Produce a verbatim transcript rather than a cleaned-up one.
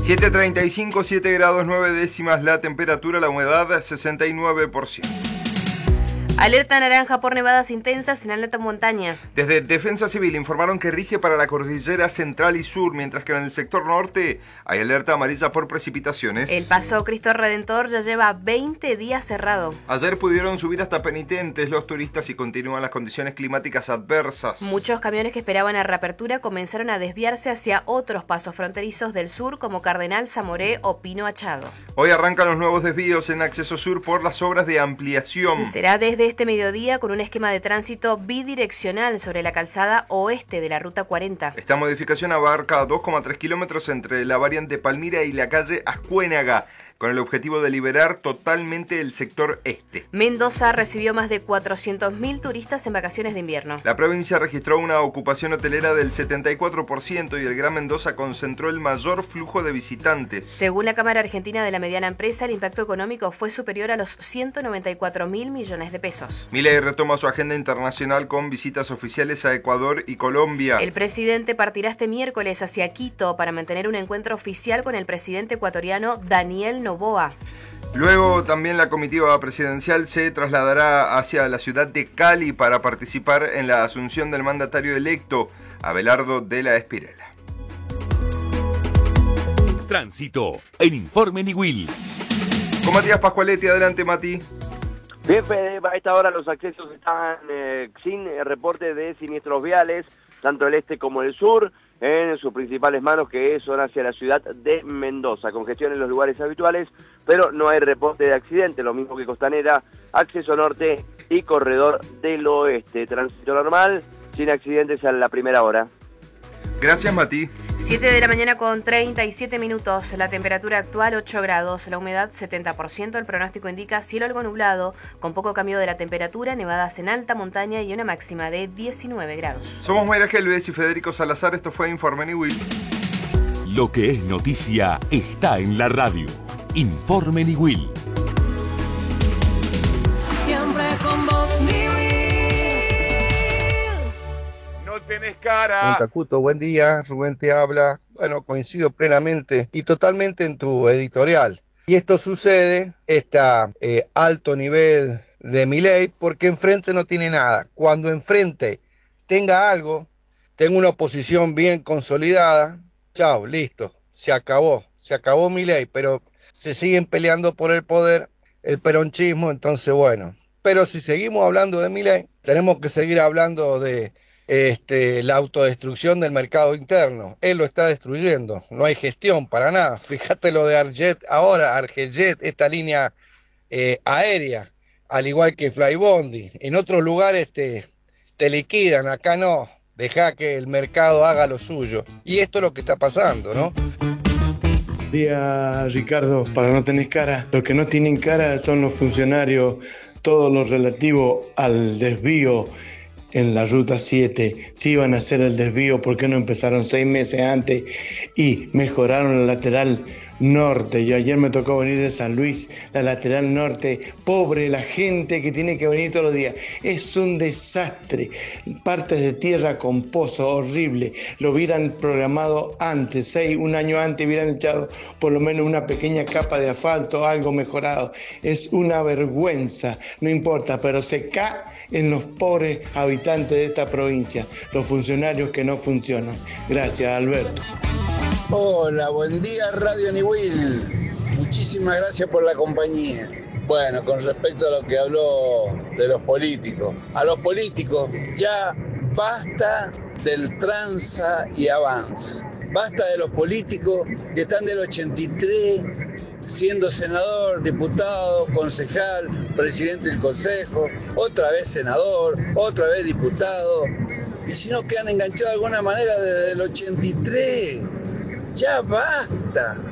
siete treinta y cinco, siete grados nueve décimas la temperatura, la humedad sesenta y nueve por ciento. Alerta naranja por nevadas intensas en alta montaña. Desde Defensa Civil informaron que rige para la cordillera central y sur, mientras que en el sector norte hay alerta amarilla por precipitaciones. El Paso Cristo Redentor ya lleva veinte días cerrado. Ayer pudieron subir hasta Penitentes los turistas y continúan las condiciones climáticas adversas. Muchos camiones que esperaban la reapertura comenzaron a desviarse hacia otros pasos fronterizos del sur como Cardenal, Zamoré o Pino Achado. Hoy arrancan los nuevos desvíos en acceso sur por las obras de ampliación. Será desde este mediodía con un esquema de tránsito bidireccional sobre la calzada oeste de la Ruta cuarenta. Esta modificación abarca dos coma tres kilómetros entre la variante Palmira y la calle Ascuénaga, con el objetivo de liberar totalmente el sector este. Mendoza recibió más de cuatrocientos mil turistas en vacaciones de invierno. La provincia registró una ocupación hotelera del setenta y cuatro por ciento y el Gran Mendoza concentró el mayor flujo de visitantes. Según la Cámara Argentina de la Mediana Empresa, el impacto económico fue superior a los ciento noventa y cuatro mil millones de pesos. Milei retoma su agenda internacional con visitas oficiales a Ecuador y Colombia. El presidente partirá este miércoles hacia Quito para mantener un encuentro oficial con el presidente ecuatoriano Daniel Noboa. Luego también la comitiva presidencial se trasladará hacia la ciudad de Cali para participar en la asunción del mandatario electo, Abelardo de la Espirela. Tránsito en Informe Niwil. Con Matías Pascualetti, adelante Mati. Bien, Fede, a esta hora los accesos están eh, sin eh, reporte de siniestros viales, tanto el este como el sur, en sus principales manos, que son hacia la ciudad de Mendoza. Congestión en los lugares habituales, pero no hay reporte de accidente, lo mismo que Costanera, acceso norte y corredor del oeste. Tránsito normal, sin accidentes a la primera hora. Gracias, Mati. siete de la mañana con treinta y siete minutos, la temperatura actual ocho grados, la humedad setenta por ciento, el pronóstico indica cielo algo nublado, con poco cambio de la temperatura, nevadas en alta montaña y una máxima de diecinueve grados. Somos Mayra Gelbes y Federico Salazar, esto fue Informe Niwil. Lo que es noticia está en la radio. Informe Niwil. Siempre con vos, Niwil. No tenés cara. Montacuto, buen día, Rubén te habla. Bueno, coincido plenamente y totalmente en tu editorial. Y esto sucede, este eh, alto nivel de Milei, porque enfrente no tiene nada. Cuando enfrente tenga algo, tenga una oposición bien consolidada, chao, listo, se acabó, se acabó Milei, pero se siguen peleando por el poder, el peronchismo, entonces bueno. Pero si seguimos hablando de Milei, tenemos que seguir hablando de Este, la autodestrucción del mercado interno. Él lo está destruyendo, no hay gestión para nada. Fíjate lo de Arjet ahora, Argeljet, esta línea eh, aérea, al igual que Flybondi. En otros lugares te, te liquidan, acá no, deja que el mercado haga lo suyo. Y esto es lo que está pasando, ¿no? Día Ricardo, para no tener cara, los que no tienen cara son los funcionarios, todo lo relativo al desvío en la ruta siete. Si iban a hacer el desvío, ¿por qué no empezaron seis meses antes y mejoraron la lateral norte? Yo ayer me tocó venir de San Luis, la lateral norte, pobre la gente que tiene que venir todos los días, es un desastre, partes de tierra con pozo, horrible. Lo hubieran programado antes, seis, un año antes, hubieran echado por lo menos una pequeña capa de asfalto, algo mejorado. Es una vergüenza, no importa, pero se cae en los pobres habitantes de esta provincia, los funcionarios que no funcionan. Gracias, Alberto. Hola, buen día Radio Niwil. Muchísimas gracias por la compañía. Bueno, con respecto a lo que habló de los políticos, a los políticos ya basta del tranza y avanza. Basta de los políticos que están del ochenta y tres siendo senador, diputado, concejal, presidente del consejo, otra vez senador, otra vez diputado. Y si no quedan enganchados de alguna manera desde el ochenta y tres, ya basta.